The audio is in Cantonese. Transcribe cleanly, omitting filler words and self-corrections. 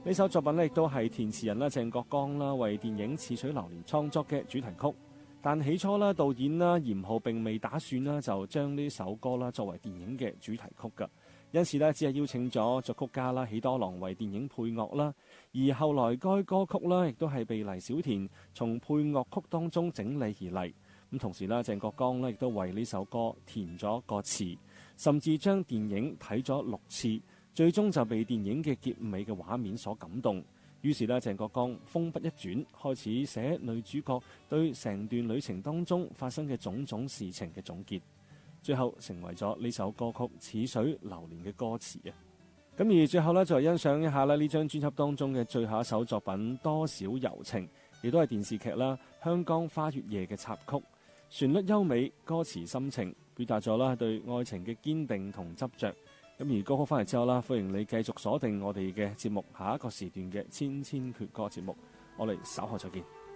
呢首作品呢亦都係填詞人啦鄭國江啦為電影《似水流年》創作嘅主題曲。但起初啦，導演啦嚴浩並未打算啦就將呢首歌啦作為電影嘅主題曲㗎，因此呢，只係邀請咗作曲家啦喜多郎為電影配樂啦。而後來該歌曲啦亦都係被黎小田從配樂曲當中整理而嚟。咁同時啦，鄭國江呢亦都為呢首歌填咗個詞，甚至將電影睇咗6次，最終就被電影嘅結尾嘅畫面所感動。於是呢，鄭國江風筆一轉，開始寫女主角對成段旅程當中發生嘅種種事情嘅總結，最後成為咗呢首歌曲《似水流年》嘅歌詞啊！咁而最後呢，就嚟欣賞一下呢張專輯當中嘅最後一首作品《多少柔情》，亦都係電視劇啦《香江花月夜》嘅插曲，旋律優美，歌詞深情，表達咗啦對愛情嘅堅定同執着。咁而歌曲翻嚟之後啦，歡迎你繼續鎖定我哋嘅節目，下一個時段嘅千千闕歌節目，我哋稍後再見。